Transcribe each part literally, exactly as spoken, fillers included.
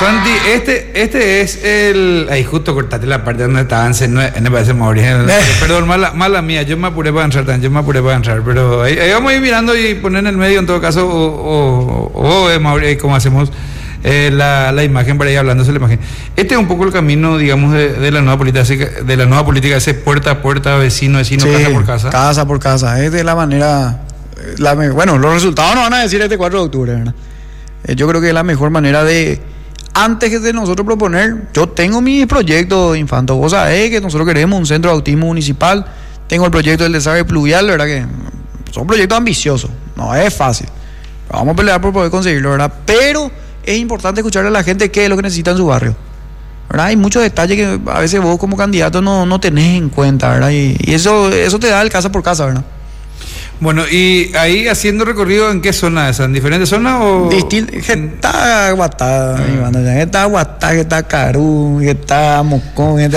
Santi, este, este es el... Ahí justo cortaste la parte donde estaban, no me parece Mauricio. Perdón, mala, mala mía, yo me apuré para entrar, yo me apuré para entrar, pero ahí, ahí vamos a ir mirando y poner en el medio en todo caso, o, o, o, o eh, Mauricio, como hacemos eh, la, la imagen para ir hablándose la imagen. Este es un poco el camino, digamos, de, de la nueva política, de la nueva política, ese puerta a puerta, vecino, vecino, sí, casa por casa. Casa por casa, es de la manera... La, bueno, los resultados nos van a decir este cuatro de octubre, ¿verdad? Eh, yo creo que es la mejor manera de... Antes de nosotros proponer, yo tengo mi proyecto, Infanto, vos sabés que nosotros queremos un centro de autismo municipal, tengo el proyecto del desagüe pluvial, ¿verdad? Que son proyectos ambiciosos, no es fácil, pero vamos a pelear por poder conseguirlo, ¿verdad? Pero es importante escucharle a la gente qué es lo que necesita en su barrio, ¿verdad? Hay muchos detalles que a veces vos como candidato no, no tenés en cuenta, ¿verdad? Y, y eso, eso te da el casa por casa, ¿verdad? Bueno, y ahí haciendo recorrido, ¿en qué zona es? ¿En diferentes zonas o...? Distil, que está Guatá, mi banda, que está Guatá, que está Carú, que está Mocón, que está...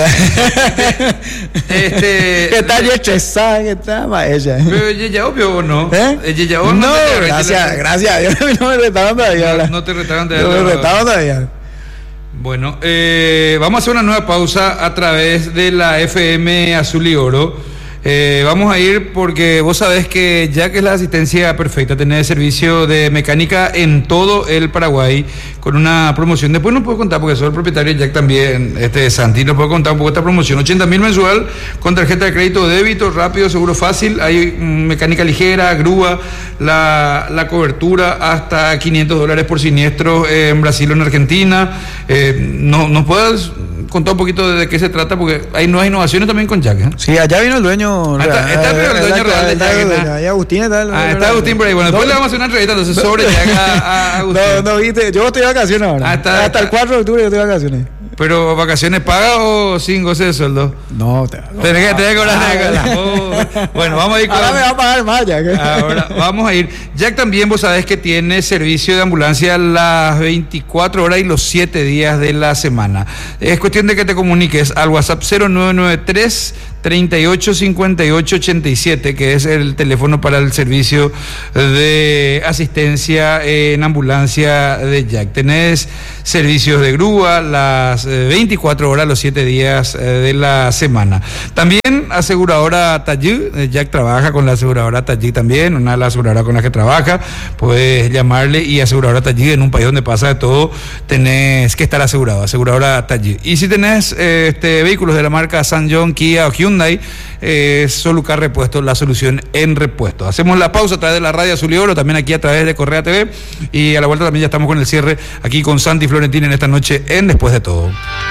este... que está Yechesá, que está Maella. ¿Pero Yeyao o no? ¿Eh? ¿Yeyao no? No, gracias, gracias a Dios, no me retaron todavía. No, no te retaron todavía. No me retaron todavía. Bueno, eh, vamos a hacer una nueva pausa a través de la F M Azul y Oro. Eh, vamos a ir porque vos sabés que ya que es la asistencia perfecta, tener servicio de mecánica en todo el Paraguay con una promoción. Después no puedo contar porque soy el propietario de Jack también, este Santi, no puedo contar un poco esta promoción. ochenta mil mensual con tarjeta de crédito o débito, rápido, seguro, fácil. Hay mecánica ligera, grúa, la, la cobertura hasta quinientos dólares por siniestro en Brasil o en Argentina. Eh, no, ¿Nos puedes contar un poquito de qué se trata? Porque hay nuevas innovaciones también con Jack, ¿eh? Sí, allá vino el dueño. Ah, está, está el, el dueño real de Jack. Ahí Agustín está. El, ah, está Agustín por ahí. Bueno, después no, le vamos a hacer una entrevista entonces sobre Jack a, a Agustín. No, no, viste, yo estoy de vacaciones ahora. Ah, está, hasta está. El cuatro de octubre yo estoy de vacaciones. ¿Pero vacaciones pagas o sin goce de sueldo? No, te no, tenés que tener que hablar. Oh, bueno, vamos a ir con... Ahora me va a pagar más, Jack. Ahora vamos a ir. Jack también, vos sabés que tiene servicio de ambulancia las veinticuatro horas y los siete días de la semana. Es cuestión de que te comuniques al WhatsApp cero nueve nueve tres, treinta y ocho, cincuenta y ocho, ochenta y siete, que es el teléfono para el servicio de asistencia en ambulancia de Jack. Tenés servicios de grúa las veinticuatro horas, los siete días de la semana. También aseguradora Tayú, Jack trabaja con la aseguradora Tayú también, una de las aseguradoras con las que trabaja. Puedes llamarle y aseguradora Tayú, en un país donde pasa de todo, tenés que estar asegurado, aseguradora Tayú. Y si tenés eh, este, vehículos de la marca Sanyong, Kia o Hyundai, eh, Solucar Repuesto, la solución en repuesto. Hacemos la pausa a través de la radio Azul y Oro, también aquí a través de Correa T V, y a la vuelta también ya estamos con el cierre aquí con Santi Florentín en esta noche en Después de Todo.